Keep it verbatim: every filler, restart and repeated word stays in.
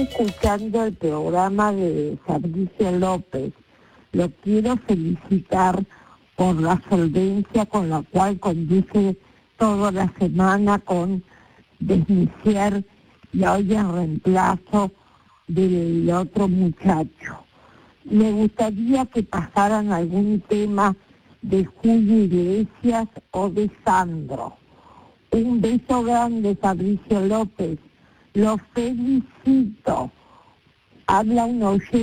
escuchando el programa de Fabricio López. Lo quiero felicitar por la solvencia con la cual conduce toda la semana con Desmisier y hoy en reemplazo del otro muchacho. Me gustaría que pasaran algún tema de Julio Iglesias o de Sandro. Un beso grande, Fabricio López. Los felicito. Habla un oyente.